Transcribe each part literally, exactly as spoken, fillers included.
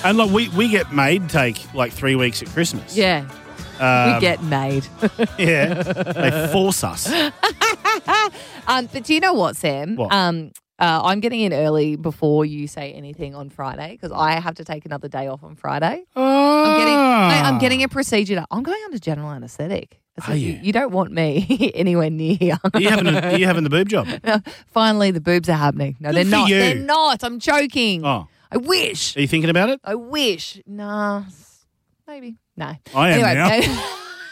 And look, we, we get made take like three weeks at Christmas. Yeah. Um, we get made. Yeah. They force us. um, but do you know what, Sam? What? Um, uh, I'm getting in early before you say anything on Friday because I have to take another day off on Friday. Oh. I'm getting, I, I'm getting a procedure. To, I'm going under general anaesthetic. So Are you? You don't want me anywhere near here. Are you having, a, are you having the boob job? No, finally, the boobs are happening. No, Good they're for not. you. They're not. I'm joking. Oh. I wish. Are you thinking about it? I wish. Nah, maybe. No. I am anyway, now.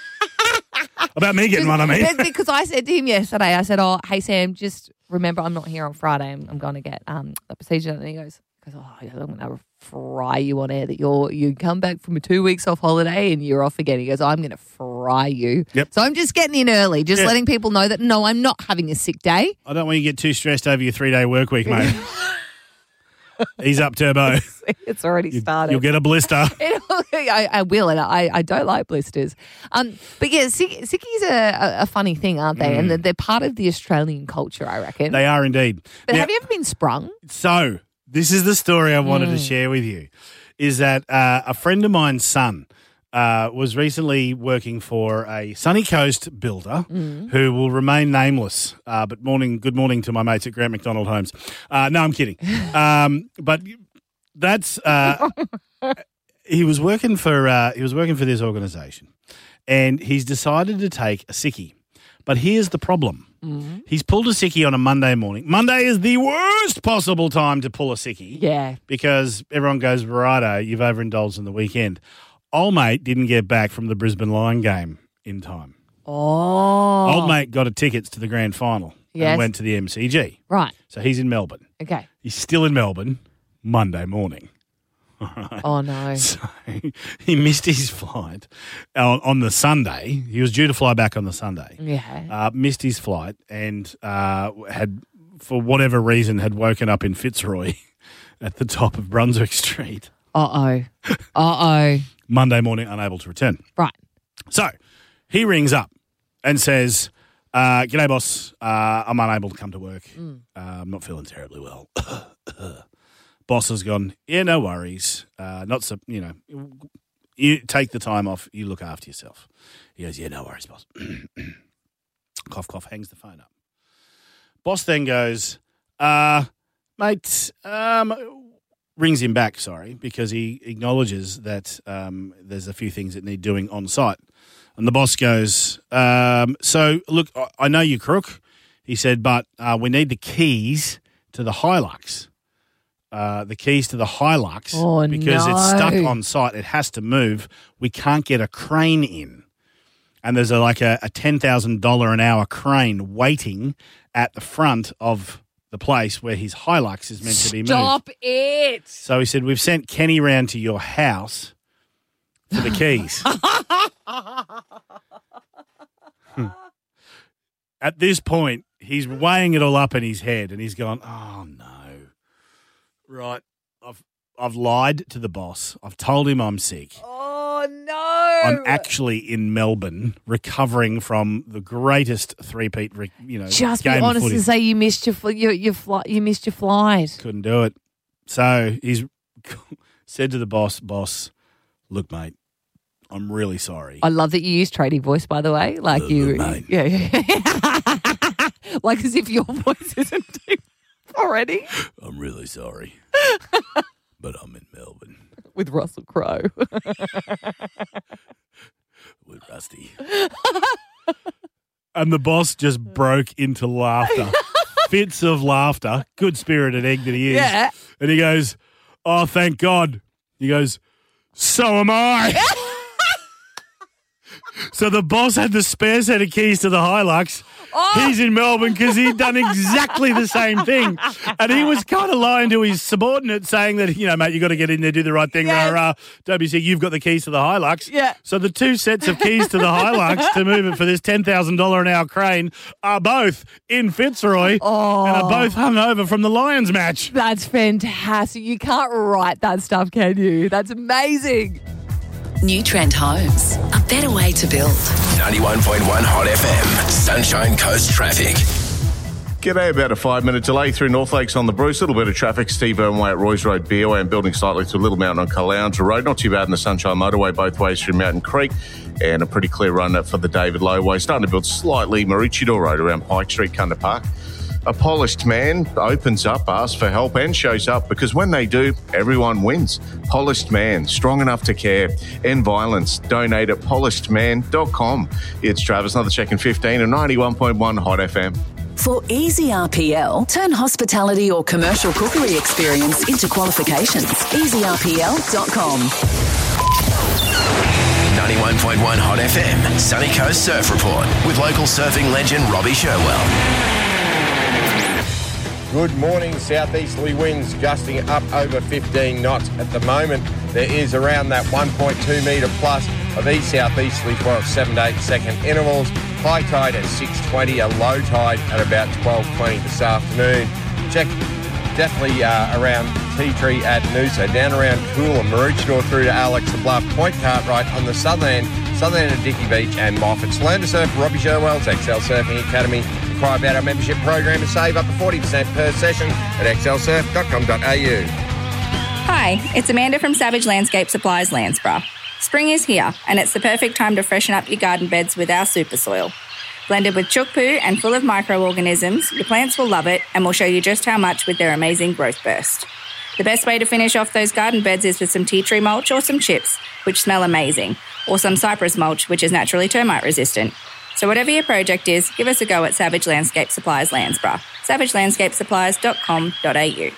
About me getting one, I mean. Because I said to him yesterday, I said, oh, hey, Sam, just remember I'm not here on Friday. I'm, I'm going to get um, a procedure. And he goes, goes oh, I'm going to fry you on air that you're, you come back from two weeks off holiday and you're off again. He goes, I'm going to fry you. Yep. So I'm just getting in early, just Yeah. letting people know that, no, I'm not having a sick day. I don't want you to get too stressed over your three-day work week, mate. Ease up, Turbo. It's already You, started. you'll get a blister. I, I will, and I, I don't like blisters. Um, but yeah, sick, sickies are a, a funny thing, aren't they? Mm. And they're, they're part of the Australian culture, I reckon. They are indeed. but Now, have you ever been sprung? So, this is the story I wanted Mm. to share with you, is that uh, a friend of mine's son uh, was recently working for a Sunny Coast builder Mm. who will remain nameless. Uh, but morning, good morning to my mates at Grant McDonald Homes. Uh, no, I'm kidding. Um, but that's uh, he was working for uh, he was working for this organisation, and he's decided to take a sickie. But here's the problem. Mm-hmm. He's pulled a sickie on a Monday morning. Monday is the worst possible time to pull a sickie. Yeah. Because everyone goes, righto, you've overindulged in the weekend. Old mate didn't get back from the Brisbane Lion game in time. Oh. Old mate got a tickets to the grand final Yes. and went to the M C G. Right. So he's in Melbourne. Okay. He's still in Melbourne Monday morning. Oh, no. So he missed his flight on, on the Sunday. He was due to fly back on the Sunday. Yeah. Uh, missed his flight and uh, had, for whatever reason, had woken up in Fitzroy at the top of Brunswick Street. Uh-oh. Uh-oh. Monday morning, unable to return. Right. So he rings up and says, uh, g'day, boss. Uh, I'm unable to come to work. Mm. Uh, I'm not feeling terribly well. Boss has gone, yeah, no worries. Uh, not so, you know, you take the time off. You look after yourself. He goes, yeah, no worries, boss. Cough, cough, hangs the phone up. Boss then goes, uh, mate, um, rings him back, sorry, because he acknowledges that um, there's a few things that need doing on site. And the boss goes, um, so, look, I, I know you're crook, he said, but uh, we need the keys to the Hilux. Uh, the keys to the Hilux Oh, because no. it's stuck on site. It has to move. We can't get a crane in. And there's a, like a, a ten thousand dollars an hour crane waiting at the front of the place where his Hilux is meant to be moved. Stop it. So he said, we've sent Kenny round to your house for the keys. At this point, he's weighing it all up in his head and he's gone, oh, no. Right, I've I've lied to the boss. I've told him I'm sick. Oh, no. I'm actually in Melbourne recovering from the greatest three-peat, you know, Just be game of honest footy. and say you missed your, fl- your, your flight. You missed your flight. Couldn't do it. So he's said to the boss, boss, look, mate, I'm really sorry. I love that you use tradie voice, by the way. Like Uh, you, mate. yeah, yeah. Like as if your voice isn't deep already. I'm really sorry, but I'm in Melbourne With Russell Crowe. with Rusty. And the boss just broke into laughter. Fits of laughter. Good-spirited egg that he is. Yeah. And he goes, oh, thank God. He goes, so am I. So the boss had the spare set of keys to the Hilux. Oh. He's in Melbourne because he'd done exactly the same thing. And he was kind of lying to his subordinate saying that, you know, mate, you got to get in there, do the right thing. Yes. Rah, rah. Don't be sick. You've got the keys to the Hilux. Yeah. So the two sets of keys to the Hilux to move it for this ten thousand dollars an hour crane are both in Fitzroy Oh. and are both hung over from the Lions match. That's fantastic. You can't write that stuff, can you? That's amazing. New Trend Homes, a better way to build. ninety-one point one Hot F M. Sunshine Coast Traffic. G'day, about a five-minute delay through North Lakes on the Bruce. A little bit of traffic. Steve Irwin way at Roy's Road, Beerway, and building slightly to Little Mountain on Caloundra Road. Not too bad in the Sunshine Motorway both ways through Mountain Creek. And a pretty clear run for the David Low Way. Starting to build slightly Maroochydore Road around Pike Street, Cunda Park. A polished man opens up, asks for help and shows up because when they do, everyone wins. Polished Man, strong enough to care. End violence. Donate at polished man dot com. It's Travis, another check in fifteen and ninety-one point one Hot F M. For easy R P L, turn hospitality or commercial cookery experience into qualifications. easy R P L dot com. ninety-one point one Hot F M, Sunny Coast Surf Report with local surfing legend Robbie Sherwell. Good morning. Southeasterly winds gusting up over fifteen knots at the moment. There is around that one point two metre plus of east-southeasterly for seven to eight second intervals. High tide at six twenty, a low tide at about twelve twenty this afternoon. Check definitely uh, around Tea Tree at Noosa, down around Coolah, Maroochydore through to Alex Bluff, Point Cartwright on the southern end, southern end of Dickey Beach and Moffat's. Learn to surf Robbie Sherwell's X L Surfing Academy. Inquire about our membership program and save up to forty percent per session at x l surf dot com dot a u. Hi, it's Amanda from Savage Landscape Supplies, Landsborough. Spring is here, and it's the perfect time to freshen up your garden beds with our super soil. Blended with chook poo and full of microorganisms, your plants will love it and will show you just how much with their amazing growth burst. The best way to finish off those garden beds is with some tea tree mulch or some chips, which smell amazing, or some cypress mulch, which is naturally termite resistant. So whatever your project is, give us a go at Savage Landscape Supplies, Landsborough. savage landscape supplies dot com dot a u.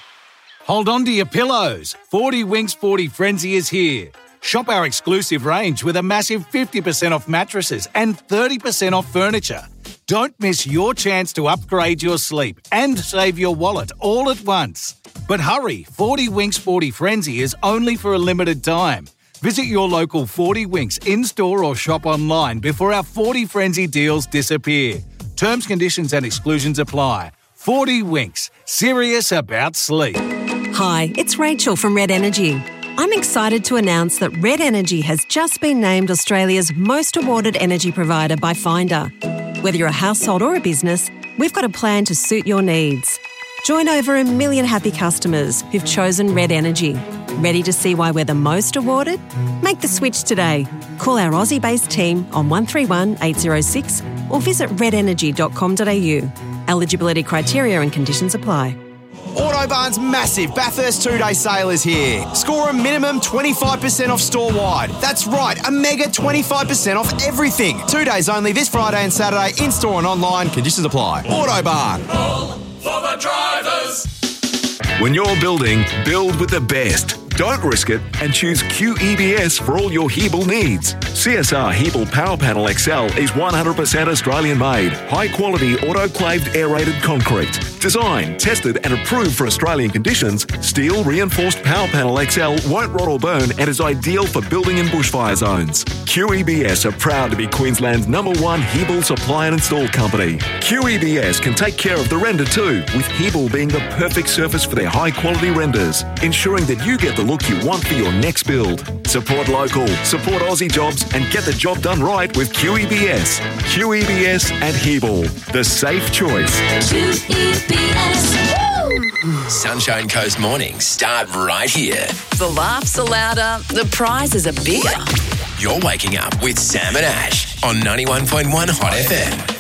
Hold on to your pillows. forty Winks forty Frenzy is here. Shop our exclusive range with a massive fifty percent off mattresses and thirty percent off furniture. Don't miss your chance to upgrade your sleep and save your wallet all at once. But hurry, forty Winks forty Frenzy is only for a limited time. Visit your local forty Winks in-store or shop online before our forty Frenzy deals disappear. Terms, conditions and exclusions apply. forty Winks, serious about sleep. Hi, it's Rachel from Red Energy. I'm excited to announce that Red Energy has just been named Australia's most awarded energy provider by Finder. Whether you're a household or a business, we've got a plan to suit your needs. Join over a million happy customers who've chosen Red Energy. Ready to see why we're the most awarded? Make the switch today. Call our Aussie-based team on one three one eight zero six or visit red energy dot com dot a u. Eligibility criteria and conditions apply. Autobarn's massive Bathurst two-day sale is here. Score a minimum twenty-five percent off store-wide. That's right, a mega twenty-five percent off everything. Two days only this Friday and Saturday, in-store and online. Conditions apply. Autobarn. All for the drivers. When you're building, build with the best. Don't risk it and choose Q E B S for all your Hebel needs. C S R Hebel Power Panel X L is one hundred percent Australian made, high quality autoclaved aerated concrete. Designed, tested and approved for Australian conditions, steel reinforced Power Panel X L won't rot or burn and is ideal for building in bushfire zones. Q E B S are proud to be Queensland's number one Hebel supply and install company. Q E B S can take care of the render too, with Hebel being the perfect surface for their high quality renders, ensuring that you get the look you want for your next build. Support local, support Aussie jobs and get the job done right with Q E B S. Q E B S and Hebel, the safe choice. Q E B S. Woo! Sunshine Coast mornings start right here. The laughs are louder, the prizes are bigger. You're waking up with Sam and Ash on ninety-one point one Hot F M.